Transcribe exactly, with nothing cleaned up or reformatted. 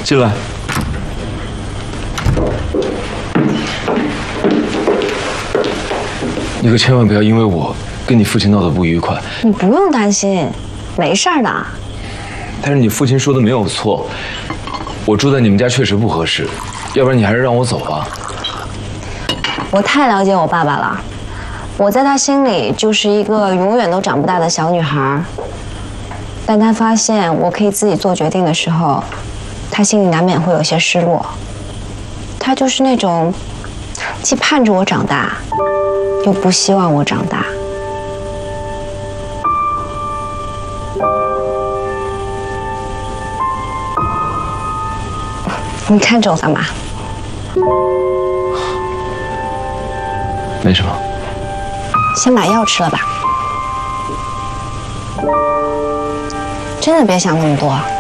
进来。你可千万不要因为我跟你父亲闹得不愉快。 你不用担心，没事儿的。 但是你父亲说的没有错，我住在你们家确实不合适，要不然你还是让我走吧。 我太了解我爸爸了，我在他心里就是一个永远都长不大的小女孩。但他发现我可以自己做决定的时候，他心里难免会有些失落。他就是那种既盼着我长大，又不希望我长大。你看着我干嘛？ 没什么。 先把药吃了吧。真的别想那么多。